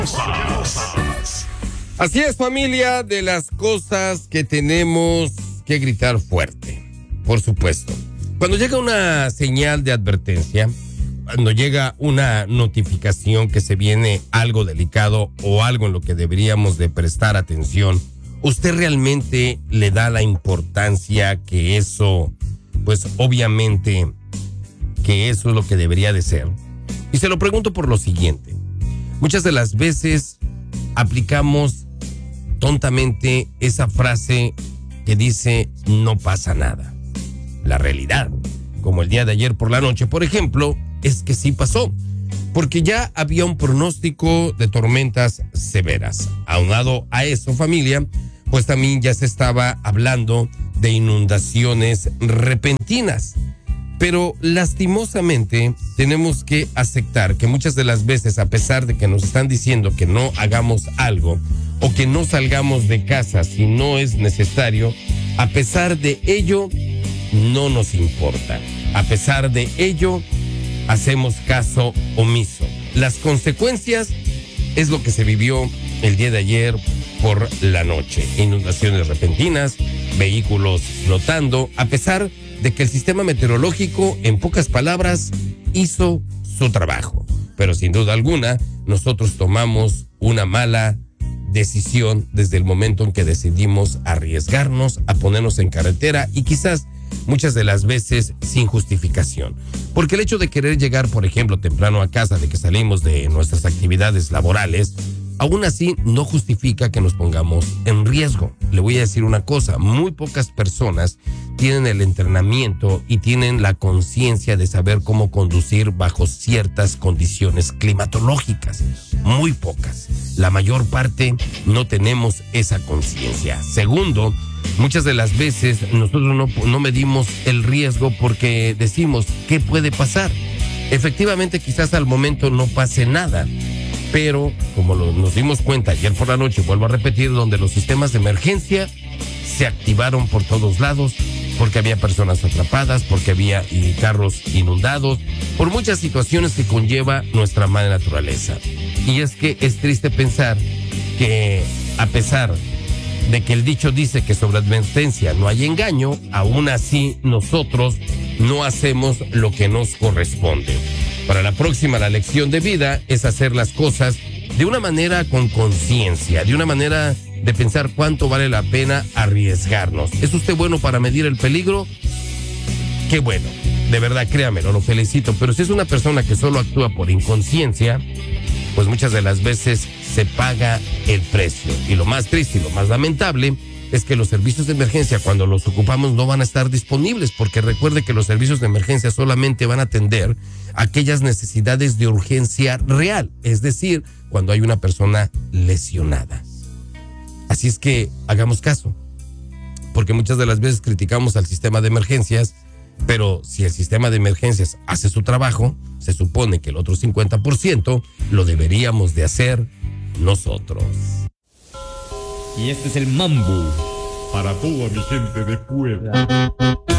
Así es, familia, de las cosas que tenemos que gritar fuerte, por supuesto. Cuando llega una señal de advertencia, cuando llega una notificación que se viene algo delicado o algo en lo que deberíamos de prestar atención, ¿usted realmente le da la importancia que eso, pues obviamente, que eso es lo que debería de ser? Y se lo pregunto por lo siguiente. Muchas de las veces aplicamos tontamente esa frase que dice no pasa nada. La realidad, como el día de ayer por la noche, por ejemplo, es que sí pasó, porque ya había un pronóstico de tormentas severas. Aunado a eso, familia, pues también ya se estaba hablando de inundaciones repentinas. Pero lastimosamente tenemos que aceptar que muchas de las veces, a pesar de que nos están diciendo que no hagamos algo o que no salgamos de casa si no es necesario, a pesar de ello no nos importa. A pesar de ello hacemos caso omiso. Las consecuencias es lo que se vivió el día de ayer por la noche. Inundaciones repentinas, vehículos flotando, a pesar de que el sistema meteorológico, en pocas palabras, hizo su trabajo. Pero sin duda alguna, nosotros tomamos una mala decisión desde el momento en que decidimos arriesgarnos a ponernos en carretera y quizás muchas de las veces sin justificación. Porque el hecho de querer llegar, por ejemplo, temprano a casa, de que salimos de nuestras actividades laborales, aún así no justifica que nos pongamos en riesgo. Le voy a decir una cosa, muy pocas personas tienen el entrenamiento y tienen la conciencia de saber cómo conducir bajo ciertas condiciones climatológicas. Muy pocas. La mayor parte no tenemos esa conciencia. Segundo, muchas de las veces nosotros no medimos el riesgo porque decimos, ¿qué puede pasar? Efectivamente, quizás al momento no pase nada. Pero, como nos dimos cuenta ayer por la noche, vuelvo a repetir, donde los sistemas de emergencia se activaron por todos lados, porque había personas atrapadas, porque había carros inundados, por muchas situaciones que conlleva nuestra madre naturaleza. Y es que es triste pensar que, a pesar de que el dicho dice que sobre advertencia no hay engaño, aún así nosotros no hacemos lo que nos corresponde. Para la próxima, la lección de vida es hacer las cosas de una manera con conciencia, de una manera de pensar cuánto vale la pena arriesgarnos. ¿Es usted bueno para medir el peligro? Qué bueno, de verdad, créamelo, lo felicito. Pero si es una persona que solo actúa por inconsciencia, pues muchas de las veces se paga el precio. Y lo más triste y lo más lamentable es que los servicios de emergencia, cuando los ocupamos, no van a estar disponibles, porque recuerde que los servicios de emergencia solamente van a atender aquellas necesidades de urgencia real, es decir, cuando hay una persona lesionada. Así es que hagamos caso, porque muchas de las veces criticamos al sistema de emergencias, pero si el sistema de emergencias hace su trabajo, se supone que el otro 50% lo deberíamos de hacer nosotros. Y este es el mambo para toda mi gente de Puebla.